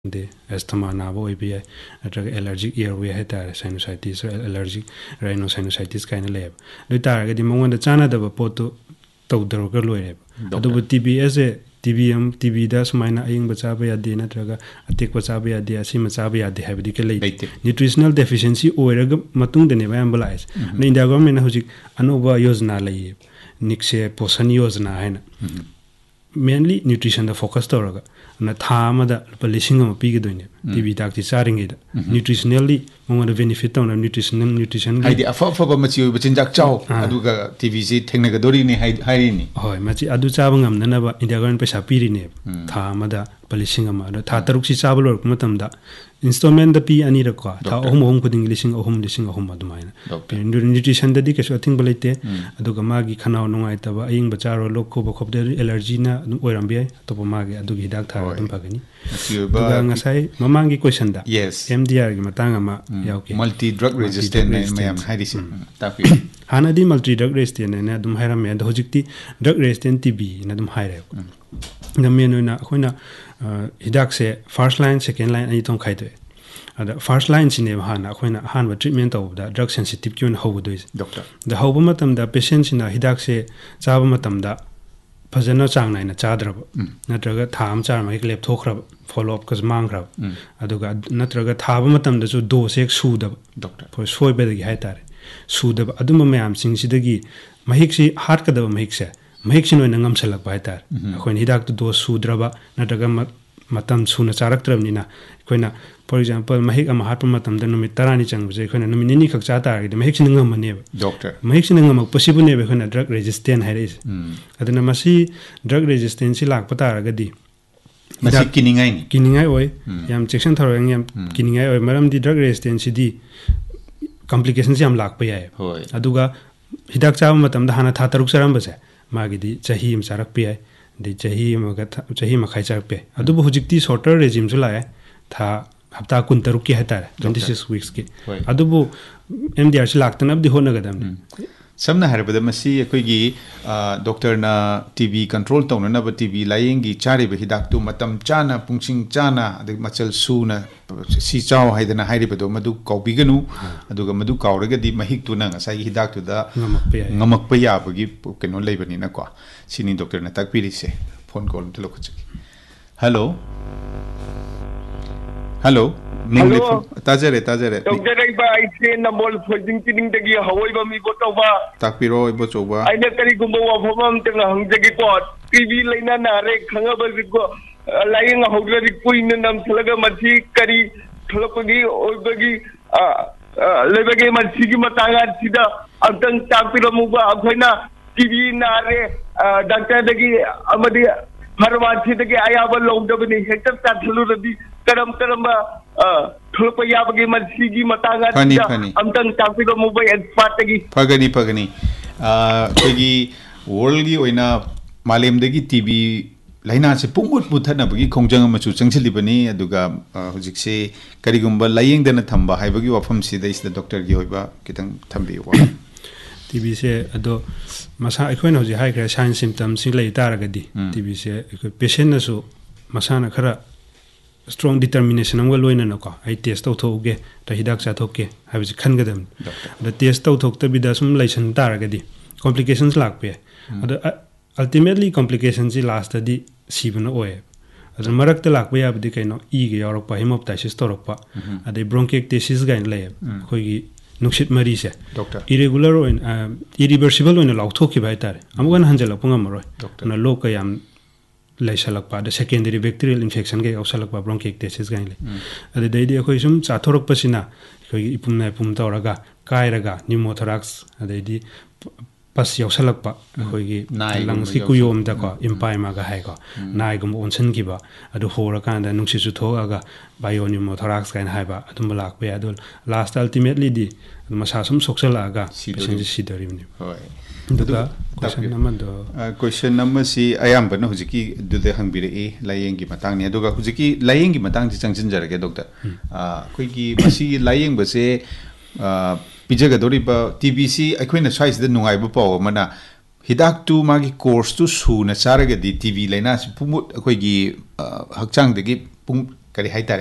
de asthma nabo ibi atraga allergic airway heta sinusitis allergic rhinosinusitis kind of lab do taraga di mongonda chana da poto tawdar ga loire adu TB as a TB da sumaina aying bacha ba yade natraga atek bacha ba yade asima cha ba yade habdi ke lei nutritional deficiency oiraga matung de ne ba ambulance na India government na hojik anoba yojana lei nikse posan yojana hai na mainly nutrition da focus toraga na thama da lising ma pi gidoine TB dak ti charing ida nutritionally monga benefit on nutrition haidi afa ba machi ba chinjak chaw aduga TB si thengna ga dori ni hairi ni hoi machi adu chaba ngam na ba India government pesa piri ne thama da lising ma da tha taruk si chaba lor matam da installment da pi ani ra ko tha ohum kuding lising ohum adumaina nutrition da di ke so thing balite aduga magi khanaw nungai ta ba aying bacharo lokko ba khop da allergy na oiram bi to ba magi adugi dak tha dum pagani aduga ngasai mamangi question da MDR gi matanga ma yauki multi drug resistant mayam hairisi tapi hana di multi drug resistant na dum hairam me da hojikti drug resistant TB na dum haire nameno na khoina hidak se first line second line ani tong khaide ada first line sine hana khoina hanwa treatment of da drug sensitive kyun hobu dois doctor da hobu matam da patient sina hidak se chaba matam da phajana chang nai na chadraba natraga tham char mai lep thokhrab follow up kas mangrab aduga natraga thaba matam da so dose ek sudab doctor for soy bedagi haitare sudab aduma mayam sing sidagi mahik si heart kadaba mahik se mahik sin oina ngam salak baitar akhoi hidak to dose sudraba natraga matam suna charak trabnina koina for example mahik ama hat matam da numit tarani changbje koina numit ni khak cha tar gi mahik sin ngam ne doctor mahik sin ngam possible ne be koina drug resistant haires aduna masi drug resistance lak patar ga di masi kiningai oi yam section thar yam kiningai oi maram di drug resistance di complications yam lak pa yai aduga hidak cha matam da hana tha taruk saram base magi di chahi im sarak pi ai de chahi ma khai chak pe adu bu hujikti shorter regime ju lae tha hafta kun taruk ki hata 26 weeks ki adu bu MDR si laktan ab di hona gadam samna harba da masi koi gi doctor na TB control tawna na ba TB laying gi chari ba hidak tu matam chana pungsing chana de machal su na si chaw haidana hairi ba do madu kaubi ganu aduga madu kauraga di mahik tu na ngasai hidak tu da ngamak pa ya ba gi keno leibani na ko sini doctor na takpiri se phone call to lokach hello hello tajare doctor ba ise nambol phojing tining dagi hawai ba mi go tawa takpiro ibo choba aina kari gumbo wa phomam teng hangjagi ko TV laina na re khanga ba go laing hawri kuin nam thalaga mathi kari tholopagi oibagi lebagi mathi gi matanga sida antang takpiro mu ba akhoina TV na re doctor dagi amadi pharmacy dagi ayaba longdabani hector ta thulu radi karam thulpa yabagi mansigi matanga amtang takpiro mobile expert dagi pagani kogi world gi oina malem dagi TB laina se pungmut muthana bagi khongjang ma chu changsilibani aduga hujikse karigumba layeng dana thamba haibagi wafam sida is the doctor gi hoiba kitang thambi wa TB se ado masa akhoi no ji hai kra sign symptoms si lei taragadi TB se patient na so masana khara strong determination amga loina na ko ai test to thoge ta hidak cha thoke habi khan gadam the test to thok ta bida sum laisan taragadi complications lak pe ado ultimately complications ji last di sibna oe ado marak ta lak pe abdi kaino e ge yorok pa hemoptysis torok pa ade bronchiectasis gain le khoi gi nukshit mari se irregular oin irreversible oin law thoki bai tar amgan hanjala pungam roi na lokayam laisalak pa the secondary bacterial infection ge ausalak pa bronchiectasis gain le ade dai di khoi sum chathorok pasina khoi ipumna pum tawraga kairaga pneumothorax ade di pas yausalak pa khoi gi lungs ki kuyom da ko impyema ga hai ko nai gum onsen ki ba adu hora kan da nungsi su thoga biopneumothorax kain hai ba adum lak pe adul last ultimately di masa sum soksala ga patient si darim ni hoi duga question number si ayam bana hujiki du de hangbire e layeng gi matang ni aduga hujiki layeng gi matang ji changchin jarage doctor koi gi masi layeng ba se pijaga dori ba TBC akhoi na size de nungai ba paw mana hidak tu magi course tu su na charaga di TB laina si pumut akhoi gi hakchang de gi pum kari hai